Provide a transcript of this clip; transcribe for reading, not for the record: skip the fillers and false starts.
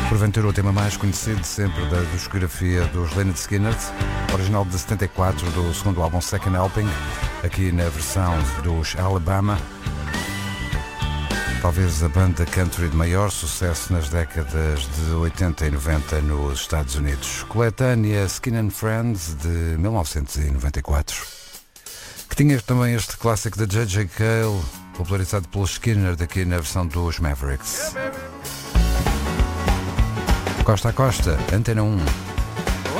Porventura o tema mais conhecido sempre da discografia dos Lynyrd Skynyrd, original de 74 do segundo álbum Second Helping, aqui na versão dos Alabama. Talvez a banda country de maior sucesso nas décadas de 80 e 90 nos Estados Unidos. Coletânea Skin and Friends de 1994. Que tinha também este clássico de J.J. Cale, popularizado pelos Skynyrd aqui na versão dos Mavericks. Costa a Costa, Antena 1.